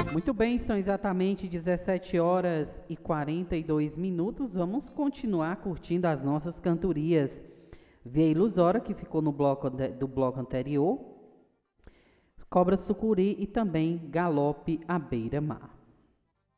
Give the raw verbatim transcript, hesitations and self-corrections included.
Muito bem, são exatamente dezessete horas e quarenta e dois minutos. Vamos continuar curtindo as nossas cantorias. Via Ilusória, que ficou no bloco de, do bloco anterior, Cobra Sucuri e também Galope à Beira-Mar.